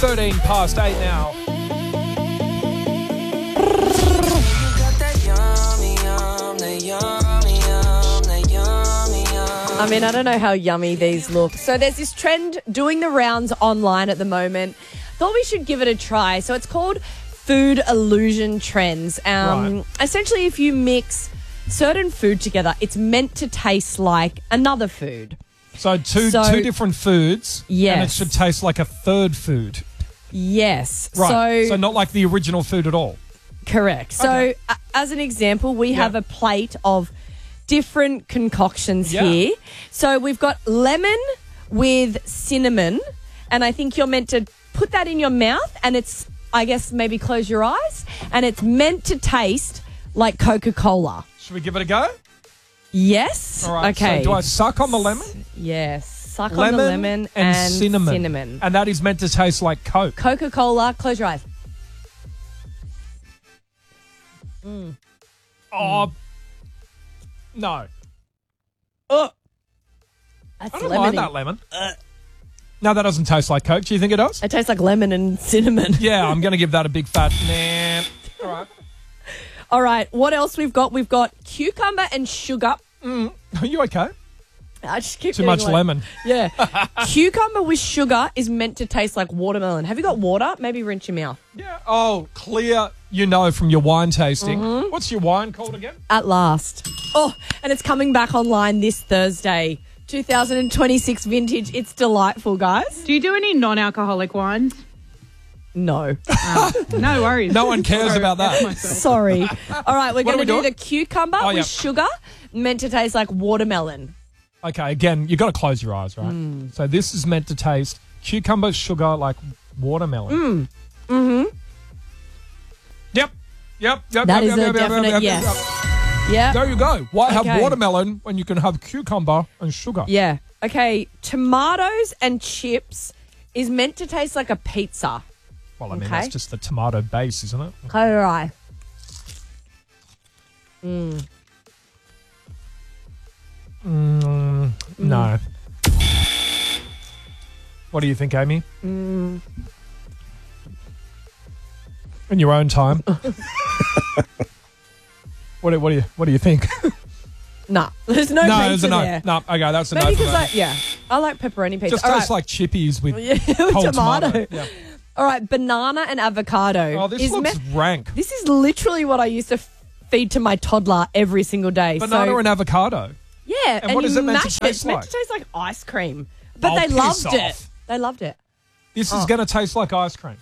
13 past 8 now. I mean, I don't know how yummy these look. So there's this trend doing the rounds online at the moment. Thought we should give it a try. So it's called food illusion trends. Right. Essentially, if you mix certain food together, it's meant to taste like another food. So two different foods. Yes. And it should taste like a third food. Yes. Right. So not like the original food at all. Correct. Okay. So as an example, we have a plate of different concoctions here. So we've got lemon with cinnamon, and I think you're meant to put that in your mouth, and it's, I guess, maybe close your eyes, and it's meant to taste like Coca-Cola. Should we give it a go? Yes. All right. Okay. So do I suck on the lemon? Yes. Suck on the lemon and cinnamon. And that is meant to taste like Coke. Coca-Cola. Close your eyes. Oh, no. That's I don't mind that lemon. No, that doesn't taste like Coke. Do you think it does? It tastes like lemon and cinnamon. Yeah, I'm going to give that a big fat nah. All right. All right, what else we've got? We've got cucumber and sugar. Are you okay? I just keep Too much lemon. Yeah. Cucumber with sugar is meant to taste like watermelon. Have you got water? Maybe rinse your mouth. Yeah. Oh, clear, from your wine tasting. What's your wine called again? At last. Oh, and it's coming back online this Thursday. 2026 vintage. It's delightful, guys. Do you do any non-alcoholic wines? No. No worries. No one cares about that. Sorry. All right, we're going to do the cucumber with yep. sugar, meant to taste like watermelon. Okay, again, you've got to close your eyes, right? So this is meant to taste cucumber, sugar, like watermelon. Yep. That is a definite yes. Yeah. There you go. Why have watermelon when you can have cucumber and sugar? Yeah. Okay, tomatoes and chips is meant to taste like a pizza. Well, I mean, that's just the tomato base, isn't it? Close your eye. No. What do you think, Amy? In your own time. What do you think? Nah, there's no pizza there. No, okay, that's a Maybe no. because I like pepperoni pizza. Just tastes like chippies with tomato. tomato. Yeah. All right, banana and avocado. Oh, this looks rank. This is literally what I used to feed to my toddler every single day. Banana and avocado. Yeah, and what is it meant to mash taste It's like? meant to taste like ice cream. But Oh, they piss loved off. it. They loved it. This is going to taste like ice cream.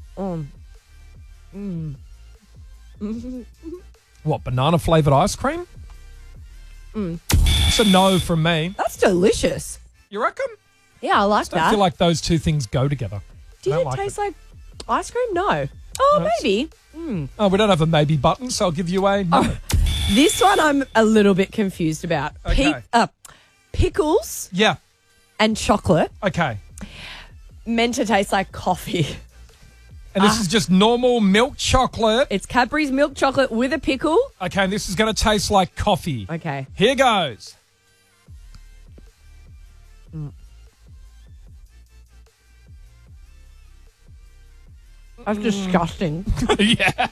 What, banana flavoured ice cream? It's a no from me. That's delicious. You reckon? Yeah, I like I that. feel like those two things go together. Did it taste like ice cream? No. Oh, No, maybe. Oh, we don't have a maybe button, so I'll give you a no. This one I'm a little bit confused about. Okay. Pickles Yeah. and chocolate Okay. meant to taste like coffee. And this is just normal milk chocolate. It's Cadbury's milk chocolate with a pickle. Okay, and this is going to taste like coffee. Okay. Here goes. That's disgusting. Yeah.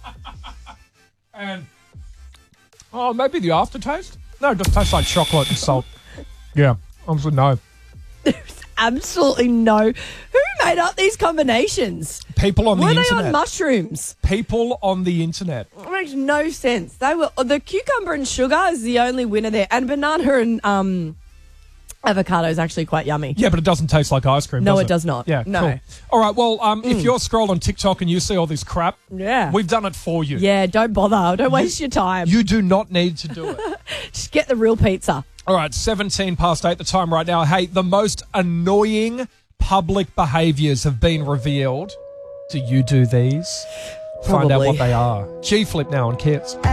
And maybe the aftertaste? No, it just tastes like chocolate and salt. Yeah, honestly, no. Absolutely no. Who made up these combinations? People on the Were internet. they on mushrooms? People on the internet. It makes no sense. They were the cucumber and sugar is the only winner there, and banana and avocado is actually quite yummy. Yeah, but it doesn't taste like ice cream. No, does it does not. Yeah, No. cool. All right, well, if you're scrolling TikTok and you see all this crap, Yeah. we've done it for you. Yeah, don't bother. Don't waste your time. You do not need to do it. Just get the real pizza. All right, 17 past 8 the time right now. Hey, the most annoying public behaviours have been revealed. Do you do these? Find out Probably. what they are. G-Flip now on Kids.